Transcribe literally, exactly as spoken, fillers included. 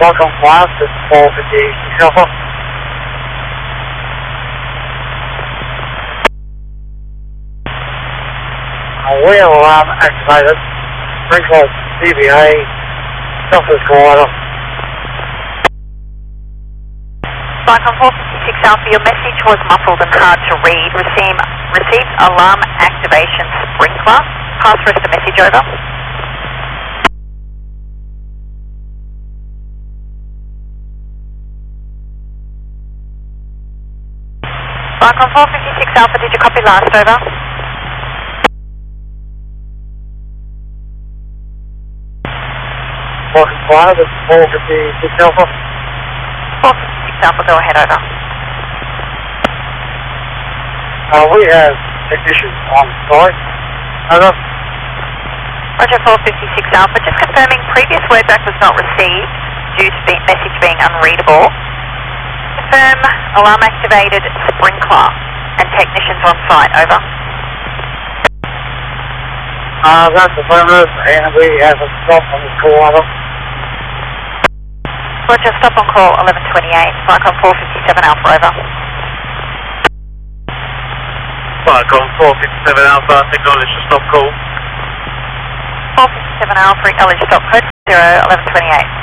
Welcome class, it's four fifty-six Alpha. Uh, wheel alarm activated. Sprinkler C B A, Southwest Colorado. Cyclone four fifty-six Alpha, your message was muffled and hard to read. Receive, received alarm activation sprinkler. Pass rest of message over. Cyclone four fifty-six Alpha, did you copy last? Over. Welcome class, it's four fifty-six Alpha. four fifty-six Alpha, go ahead, over. Uh, we have technicians on site. Over. Roger four fifty-six Alpha, just confirming previous word back was not received due to the message being unreadable. Confirm alarm activated sprinkler and technicians on site, over. Uh, that's affirmative, and we have a stop on the Colorado. Roger, stop on call eleven twenty-eight, Cyclone four fifty-seven Alpha, over. Cyclone four fifty-seven Alpha, acknowledge the stop call. four fifty-seven Alpha, acknowledge stop code zero eleven twenty-eight.